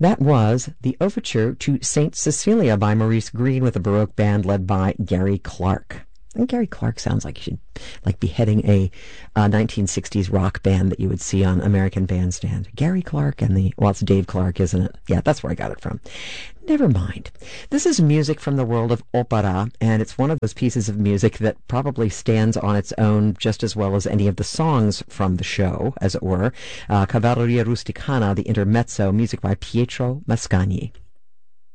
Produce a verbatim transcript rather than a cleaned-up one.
That was the overture to Saint Cecilia by Maurice Greene with a Baroque band led by Gary Clark. And Gary Clark sounds like he should like be heading a uh, nineteen sixties rock band that you would see on American Bandstand. Gary Clark and the, well, it's Dave Clark, isn't it? Yeah, that's where I got it from. Never mind. This is music from the world of opera, and it's one of those pieces of music that probably stands on its own just as well as any of the songs from the show, as it were. Uh, Cavalleria Rusticana, the intermezzo, music by Pietro Mascagni.